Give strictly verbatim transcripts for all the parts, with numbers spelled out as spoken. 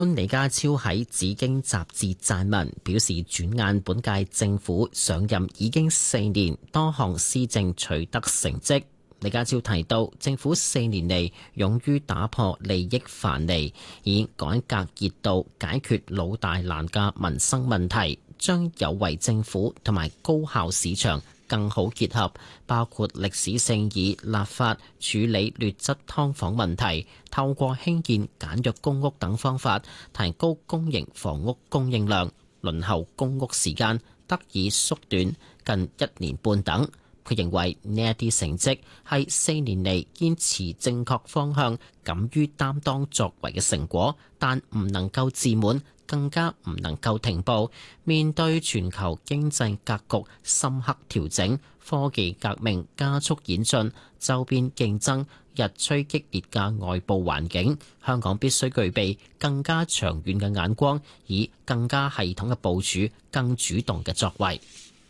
李家超喺《紫荊》雜誌撰文，表示轉眼本屆政府上任已經四年，多項施政取得成績。李家超提到，政府四年嚟勇於打破利益藩籬，以改革熱度解決老大難嘅民生問題，將有為政府同埋高效市場更好結合，包括歷史性以立法處理劣質劏房問題，透過興建簡約公屋等方法，提高公營房屋供應量，輪候公屋時間得以縮短近一年半等。佢認為呢一啲成績係四年嚟堅持正確方向、敢於擔當作為嘅成果，但唔能夠自滿，更加唔能夠停步。面對全球經濟格局深刻調整、科技革命加速演進、周邊競爭日趨激烈嘅外部環境，香港必須具備更加長遠嘅眼光，以更加系統嘅部署、更主動嘅作為。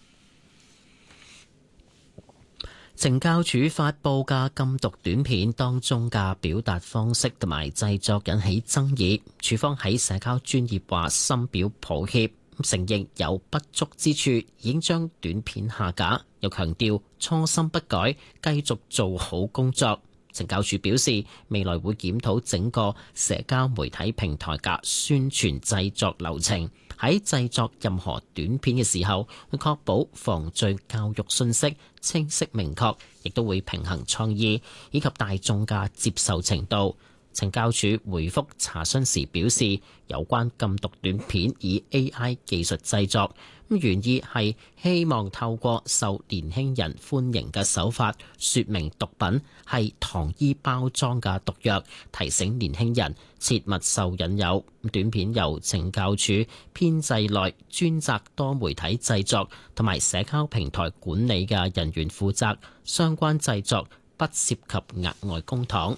懲教署發布嘅禁毒短片當中嘅表達方式同埋製作引起爭議，署方喺社交專頁話深表抱歉，承認有不足之處，已經將短片下架，又強調初心不改，繼續做好工作。懲教署表示，未來會檢討整個社交媒體平台嘅宣傳製作流程，喺製作任何短片嘅時候，會確保防罪教育信息清晰明確，亦都會平衡創意以及大眾嘅接受程度。懲教署回覆查詢時表示，有關禁毒短片以 A I 技術製作，咁原意係希望透過受年輕人歡迎嘅手法，說明毒品係糖衣包裝嘅毒藥，提醒年輕人切勿受引誘。短片由懲教署編製內專責多媒體製作同埋社交平台管理嘅人員負責，相關製作不涉及額外公帑。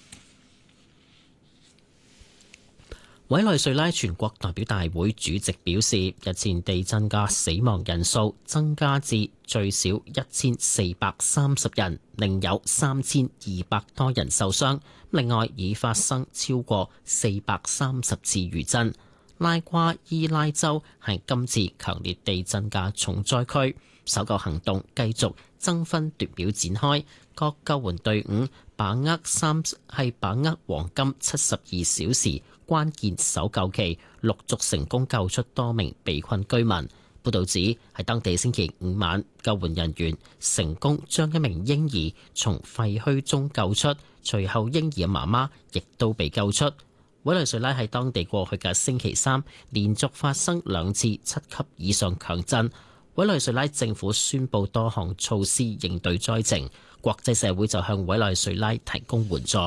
委內瑞拉全國代表大會主席表示，日前地震嘅死亡人數增加至最少一千四百三十人，另有三千二百多人受傷。另外，已發生超過四百三十次餘震。拉瓜伊拉州係今次強烈地震嘅重災區，搜救行動繼續爭分奪秒展開，各救援隊伍把握三係把握黃金七十二小時關鍵搜救期，陸續成功救出多名被困居民。報道指喺當地星期五晚，救援人員成功將一名嬰兒從廢墟中救出，隨後嬰兒嘅媽媽亦都被救出。委內瑞拉喺當地過去嘅星期三連續發生兩次七級以上強震，委內瑞拉政府宣布多項措施應對災情，國際社會就向委內瑞拉提供援助。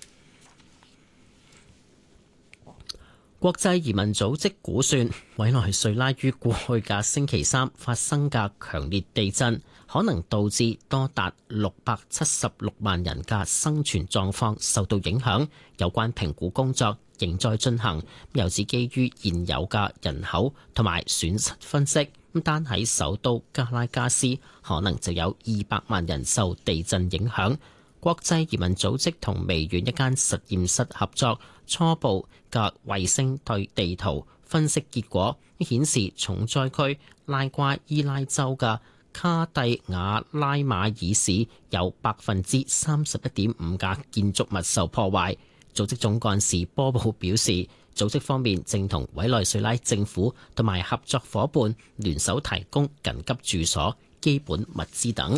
國際移民組織估算，委內瑞拉於過去嘅星期三發生嘅強烈地震，可能導致多達六百七十六萬人嘅生存狀況受到影響。有關評估工作仍在進行，又指基於現有嘅人口同埋損失分析，咁單喺首都加拉加斯可能就有二百萬人受地震影響。國際移民組織同微軟一間實驗室合作，初步嘅衛星對地圖分析結果顯示，重災區拉瓜伊拉州嘅卡蒂亞拉馬爾市有百分之三十一點五嘅建築物受破壞。組織總幹事波布表示，組織方面正同委內瑞拉政府同埋合作夥伴聯手提供緊急住所、基本物資等。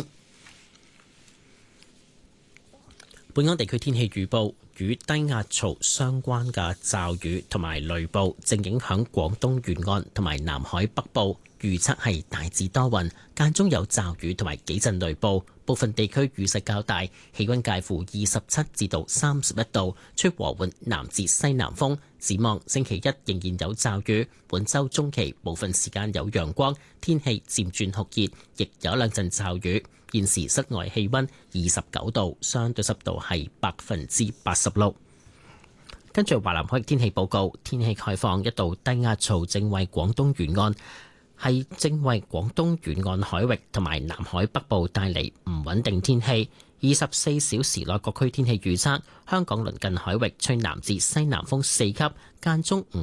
本港地區天氣預報，與低壓槽相關嘅驟雨同埋雷暴正影響廣東沿岸同埋南海北部，預測係大致多雲，間中有驟雨同埋幾陣雷暴，部分地區雨勢較大，氣溫介乎二十七至到三十一度，吹和緩南至西南風。展望星期一仍然有驟雨，本週中期部分時間有陽光，天氣漸轉酷熱，亦有兩陣驟雨。現時室外氣溫二十九度，相對濕度係百分之八十六。跟住華南海域天氣報告，天氣概況，一道低壓槽正為廣東沿岸係正為廣東沿岸海域同埋南海北部帶嚟唔穩定天氣。 二十四小時內各區天氣預測：香港鄰近海域吹南至西南風四級，間中五